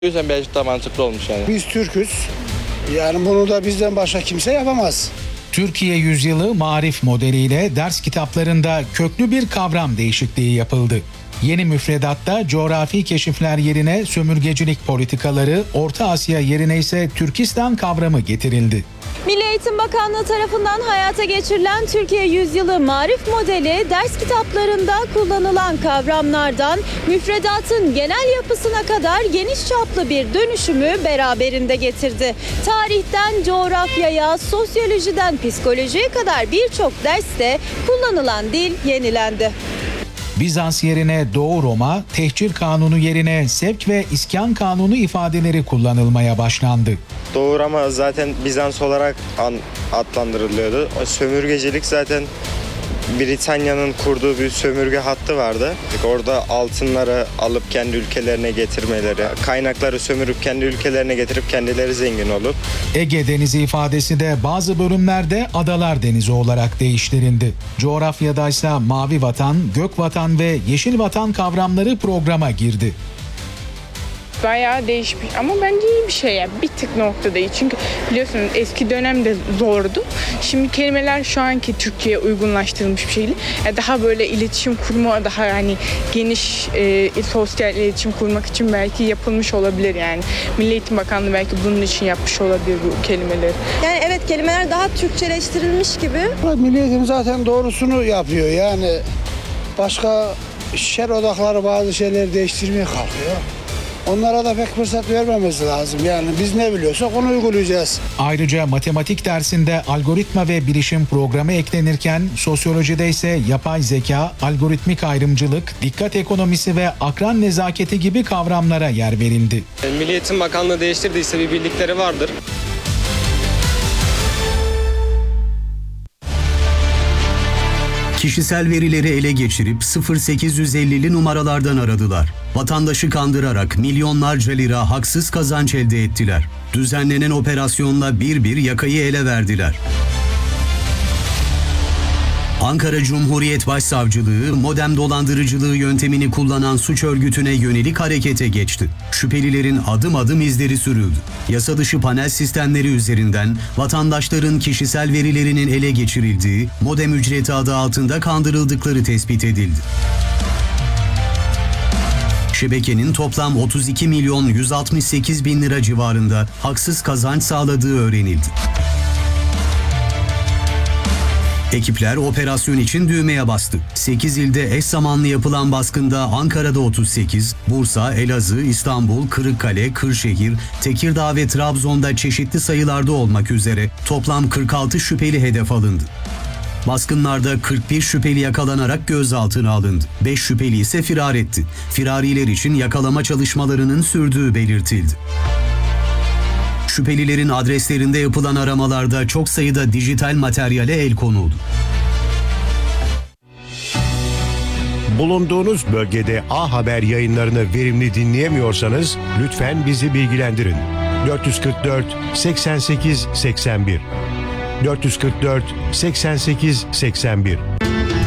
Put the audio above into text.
O yüzden birazcık daha mantıklı olmuş yani. Biz Türk'üz. Yani bunu da bizden başka kimse yapamaz. Türkiye Yüzyılı Maarif modeliyle ders kitaplarında köklü bir kavram değişikliği yapıldı. Yeni müfredatta coğrafi keşifler yerine sömürgecilik politikaları, Orta Asya yerine ise Türkistan kavramı getirildi. Milli Eğitim Bakanlığı tarafından hayata geçirilen Türkiye Yüzyılı Maarif modeli ders kitaplarında kullanılan kavramlardan müfredatın genel yapısına kadar geniş çaplı bir dönüşümü beraberinde getirdi. Tarihten coğrafyaya, sosyolojiden psikolojiye kadar birçok derste kullanılan dil yenilendi. Bizans yerine Doğu Roma, tehcir kanunu yerine sevk ve iskan kanunu ifadeleri kullanılmaya başlandı. Doğu Roma zaten Bizans olarak adlandırılıyordu. O sömürgecilik zaten Britanya'nın kurduğu bir sömürge hattı vardı. Orada altınları alıp kendi ülkelerine getirmeleri, kaynakları sömürüp kendi ülkelerine getirip kendileri zengin olup. Ege Denizi ifadesi de bazı bölümlerde Adalar Denizi olarak değiştirildi. Coğrafyada ise Mavi Vatan, Gök Vatan ve Yeşil Vatan kavramları programa girdi. Bayağı değişmiş ama bence iyi bir şey ya. Bir tık noktada iyi. Çünkü biliyorsunuz eski dönemde zordu. Şimdi kelimeler şu anki Türkçe'ye uygunlaştırılmış bir şekilde. Yani daha böyle iletişim kurma, daha hani geniş sosyal iletişim kurmak için belki yapılmış olabilir yani. Milli Eğitim Bakanlığı belki bunun için yapmış olabilir bu kelimeleri. Yani evet, kelimeler daha Türkçeleştirilmiş gibi. Milli Eğitim zaten doğrusunu yapıyor. Yani başka şer odakları bazı şeyleri değiştirmeye kalkıyor. Onlara da pek fırsat vermemesi lazım. Yani biz ne biliyorsak onu uygulayacağız. Ayrıca matematik dersinde algoritma ve bilişim programı eklenirken sosyolojide ise yapay zeka, algoritmik ayrımcılık, dikkat ekonomisi ve akran nezaketi gibi kavramlara yer verildi. Milli Eğitim Bakanlığı değiştirdiyse bir bildikleri vardır. Kişisel verileri ele geçirip 0850'li numaralardan aradılar. Vatandaşı kandırarak milyonlarca lira haksız kazanç elde ettiler. Düzenlenen operasyonla bir bir yakayı ele verdiler. Ankara Cumhuriyet Başsavcılığı, modem dolandırıcılığı yöntemini kullanan suç örgütüne yönelik harekete geçti. Şüphelilerin adım adım izleri sürüldü. Yasa dışı panel sistemleri üzerinden vatandaşların kişisel verilerinin ele geçirildiği, modem ücreti adı altında kandırıldıkları tespit edildi. Şebekenin toplam 32 milyon 168 bin lira civarında haksız kazanç sağladığı öğrenildi. Ekipler operasyon için düğmeye bastı. 8 ilde eş zamanlı yapılan baskında Ankara'da 38, Bursa, Elazığ, İstanbul, Kırıkkale, Kırşehir, Tekirdağ ve Trabzon'da çeşitli sayılarda olmak üzere toplam 46 şüpheli hedef alındı. Baskınlarda 41 şüpheli yakalanarak gözaltına alındı. 5 şüpheli ise firar etti. Firariler için yakalama çalışmalarının sürdüğü belirtildi. Şüphelilerin adreslerinde yapılan aramalarda çok sayıda dijital materyale el konuldu. Bulunduğunuz bölgede A Haber yayınlarını verimli dinleyemiyorsanız lütfen bizi bilgilendirin. 444 88 81 444 88 81